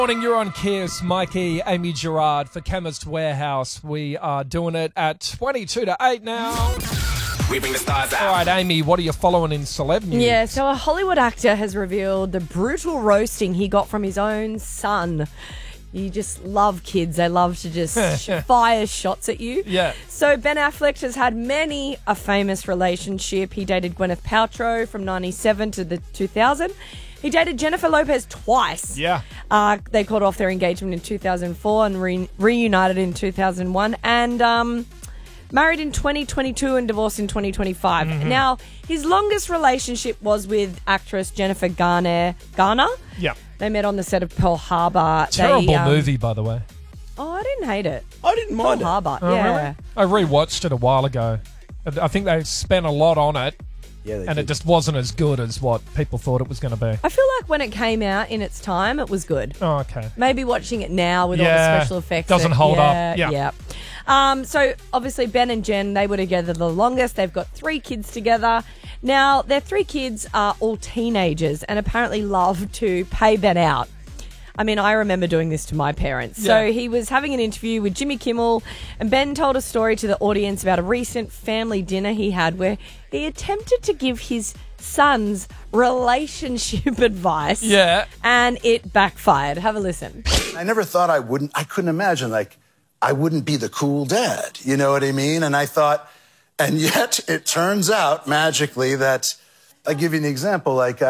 Morning, you're on Kiss. Mikey, Amy Gerard for Chemist Warehouse. We are doing it at 22 to 8 now. We bring the stars out. All right, Amy, what are you following in celeb news? Yeah, so a Hollywood actor has revealed the brutal roasting he got from his own son. You just love kids. They love to just fire shots at you. Yeah. So Ben Affleck has had many a famous relationship. He dated Gwyneth Paltrow from 97 to the 2000. He dated Jennifer Lopez twice. Yeah. They called off their engagement in 2004 and reunited in 2001. And married in 2022 and divorced in 2025. Mm-hmm. Now, his longest relationship was with actress Jennifer Garner. Yeah. They met on the set of Pearl Harbor. Terrible movie, by the way. Oh, I didn't hate it. I didn't mind Pearl Harbor, Oh, yeah. really? I rewatched it a while ago. I think they spent a lot on it, Yeah, they and did. it just wasn't as good as what people thought it was going to be. I feel like when it came out in its time, it was good. Oh, okay. Maybe watching it now with all the Yeah, special effects. doesn't hold up. Yeah. Yeah. So obviously Ben and Jen, they were together the longest. They've got 3 kids together. Now, their 3 kids are all teenagers and apparently love to pay Ben out. I mean, I remember doing this to my parents. Yeah. So he was having an interview with Jimmy Kimmel, and Ben told a story to the audience about a recent family dinner he had where he attempted to give his son's relationship advice. Yeah. And it backfired. Have a listen. I never thought I couldn't imagine, like, I wouldn't be the cool dad. You know what I mean? And I thought, and yet it turns out magically that, I'll give you an example. Like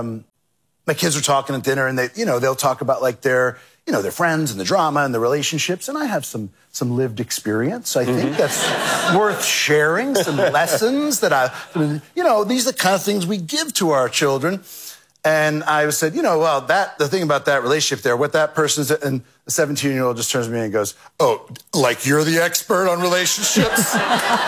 my kids are talking at dinner and they'll talk about like their friends and the drama and the relationships. And I have some lived experience. I think that's worth sharing, some lessons that these are the kind of things we give to our children. And I said, the thing about that relationship there, what that person's, and the 17-year-old just turns to me and goes, oh, like you're the expert on relationships?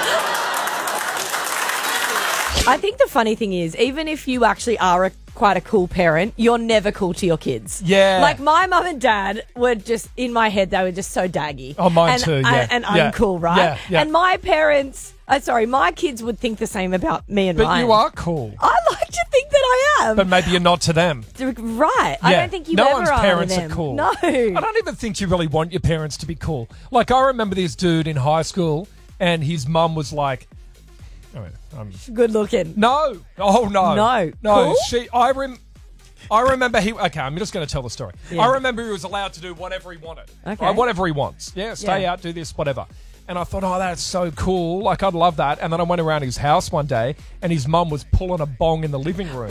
I think the funny thing is, even if you actually are quite a cool parent, you're never cool to your kids. Yeah. Like my mum and dad were just, in my head, they were just so daggy. Oh, mine too, yeah. And Yeah. uncool, right? Yeah, yeah. And my kids would think the same about me and But Ryan. you are cool. I like to think that I am. But maybe you're not to them. Right. I Yeah. don't think you no ever one's are parents with them. are cool. No. I don't even think you really want your parents to be cool. Like, I remember this dude in high school, and his mum was like, Good looking. no. Oh, no. No. No. Cool? I remember he... Okay, I'm just going to tell the story. Yeah. I remember he was allowed to do whatever he wanted. Okay. Right, whatever he wants. Yeah, stay Yeah. out, do this, whatever. And I thought, oh, that's so cool. Like, I'd love that. And then I went around his house one day, and his mum was pulling a bong in the living room.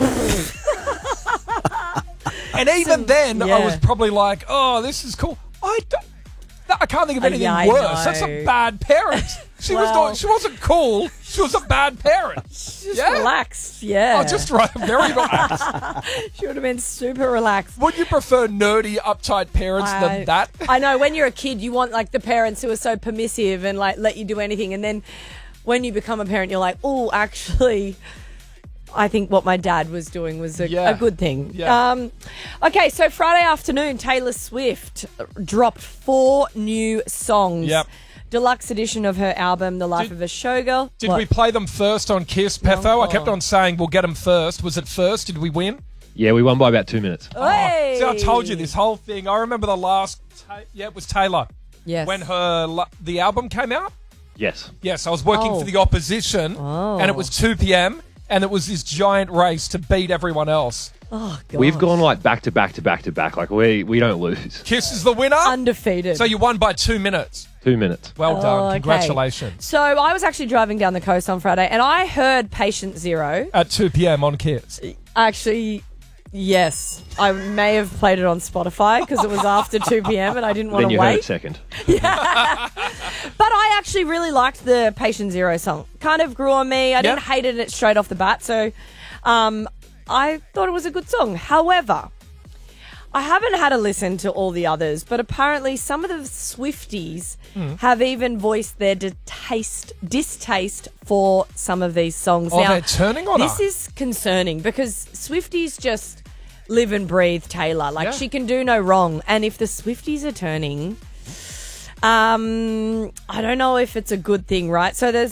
And even then, I was probably like, oh, this is cool. I can't think of anything Yeah, I worse. know. That's a bad parent. She wasn't cool. She was a bad parent. Just relaxed. Yeah. Oh, just right. Very relaxed. She would have been super relaxed. Would you prefer nerdy, uptight parents than that? I know. When you're a kid, you want like the parents who are so permissive and like let you do anything. And then when you become a parent, you're like, oh, actually, I think what my dad was doing was a good thing. Yeah. Okay, so Friday afternoon, Taylor Swift dropped 4 new songs. Yep. Deluxe edition of her album, The Life of a Showgirl. Did we play them first on Kiss, Petho? I kept call. on saying we'll get them first. Was it first? Did we win? Yeah, we won by about 2 minutes. Hey! See, I told you this whole thing. I remember the last... it was Taylor. Yes. When the album came out? Yes. Yes, I was working for the opposition, and it was 2 p.m., and it was this giant race to beat everyone else. Oh, God. We've gone like back to back to back to back. Like we don't lose. Kiss is the winner? Undefeated. So you won by 2 minutes. 2 minutes. Well done. okay. Congratulations. So I was actually driving down the coast on Friday and I heard Patient Zero. At 2 p.m. on Kiss. Actually, yes. I may have played it on Spotify because it was after 2 p.m. and I didn't want Then to you heard it wait. second. But I actually really liked the Patient Zero song. Kind of grew on me. I didn't hate it straight off the bat. So I thought it was a good song. However, I haven't had a listen to all the others, but apparently some of the Swifties have even voiced their distaste for some of these songs. Oh, now, they're turning on this her. is concerning because Swifties just live and breathe Taylor. Like, she can do no wrong. And if the Swifties are turning, I don't know if it's a good thing, right? So there's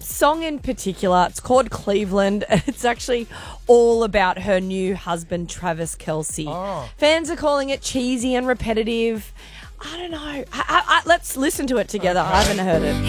song in particular, it's called Cleveland. It's actually all about her new husband, Travis Kelce. Oh. Fans are calling it cheesy and repetitive. I don't know. Let's listen to it together. I haven't heard it.